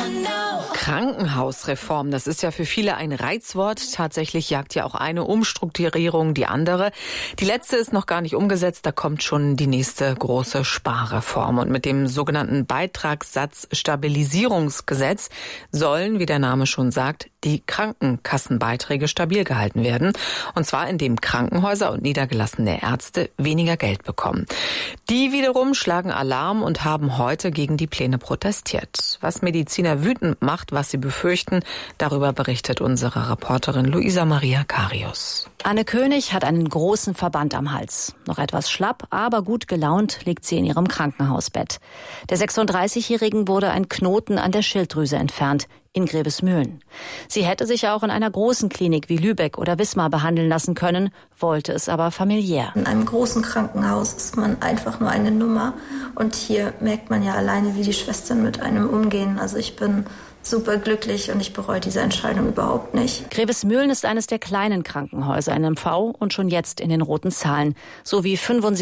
Krankenhausreform, das ist ja für viele ein Reizwort. Tatsächlich jagt ja auch eine Umstrukturierung die andere. Die letzte ist noch gar nicht umgesetzt, da kommt schon die nächste große Sparreform. Und mit dem sogenannten Beitragssatzstabilisierungsgesetz sollen, wie der Name schon sagt, die Krankenkassenbeiträge stabil gehalten werden. Und zwar indem Krankenhäuser und niedergelassene Ärzte weniger Geld bekommen. Die wiederum schlagen Alarm und haben heute gegen die Pläne protestiert. Was Mediziner wütend macht, was sie befürchten, darüber berichtet unsere Reporterin Luisa Maria Karius. Anne König hat einen großen Verband am Hals. Noch etwas schlapp, aber gut gelaunt liegt sie in ihrem Krankenhausbett. Der 36-Jährigen wurde ein Knoten an der Schilddrüse entfernt in Grevesmühlen. Sie hätte sich auch in einer großen Klinik wie Lübeck oder Wismar behandeln lassen können, wollte es aber familiär. In einem großen Krankenhaus ist man einfach nur eine Nummer. Und hier merkt man ja alleine, wie die Schwestern mit einem umgehen. Also ich bin super glücklich und ich bereue diese Entscheidung überhaupt nicht. Grevesmühlen ist eines der kleinen Krankenhäuser in MV und schon jetzt in den roten Zahlen, sowie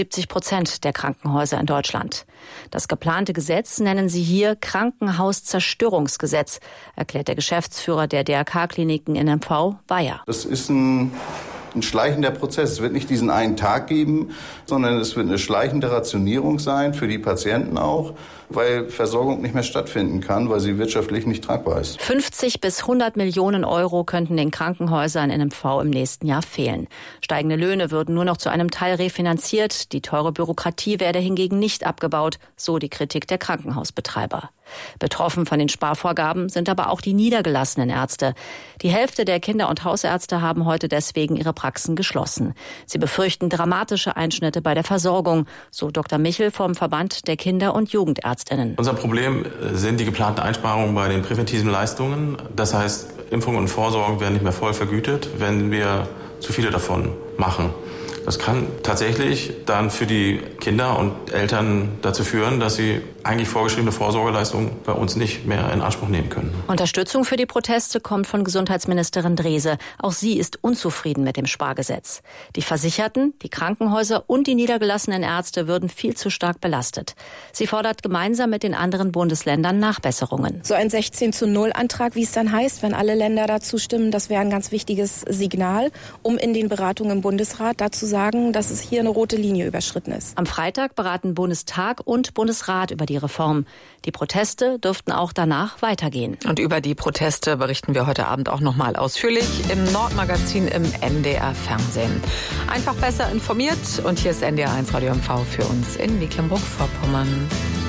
75% der Krankenhäuser in Deutschland. Das geplante Gesetz nennen sie hier Krankenhauszerstörungsgesetz, erklärt der Geschäftsführer der DRK-Kliniken in MV, Weyer. Das ist ein schleichender Prozess. Es wird nicht diesen einen Tag geben, sondern es wird eine schleichende Rationierung sein, für die Patienten auch, weil Versorgung nicht mehr stattfinden kann, weil sie wirtschaftlich nicht tragbar ist. 50 bis 100 Millionen Euro könnten den Krankenhäusern in MV im nächsten Jahr fehlen. Steigende Löhne würden nur noch zu einem Teil refinanziert, die teure Bürokratie werde hingegen nicht abgebaut, so die Kritik der Krankenhausbetreiber. Betroffen von den Sparvorgaben sind aber auch die niedergelassenen Ärzte. Die Hälfte der Kinder- und Hausärzte haben heute deswegen ihre Praxen geschlossen. Sie befürchten dramatische Einschnitte bei der Versorgung, so Dr. Michel vom Verband der Kinder- und Jugendärztinnen. Unser Problem sind die geplanten Einsparungen bei den präventiven Leistungen. Das heißt, Impfungen und Vorsorgen werden nicht mehr voll vergütet, wenn wir zu viele davon machen. Das kann tatsächlich dann für die Kinder und Eltern dazu führen, dass sie eigentlich vorgeschriebene Vorsorgeleistungen bei uns nicht mehr in Anspruch nehmen können. Unterstützung für die Proteste kommt von Gesundheitsministerin Drese. Auch sie ist unzufrieden mit dem Spargesetz. Die Versicherten, die Krankenhäuser und die niedergelassenen Ärzte würden viel zu stark belastet. Sie fordert gemeinsam mit den anderen Bundesländern Nachbesserungen. So ein 16:0-Antrag, wie es dann heißt, wenn alle Länder dazu stimmen, das wäre ein ganz wichtiges Signal, um in den Beratungen im Bundesrat dazu sagen, dass es hier eine rote Linie überschritten ist. Am Freitag beraten Bundestag und Bundesrat über die Reform. Die Proteste dürften auch danach weitergehen. Und über die Proteste berichten wir heute Abend auch noch mal ausführlich im Nordmagazin im NDR Fernsehen. Einfach besser informiert und hier ist NDR 1 Radio MV für uns in Mecklenburg-Vorpommern.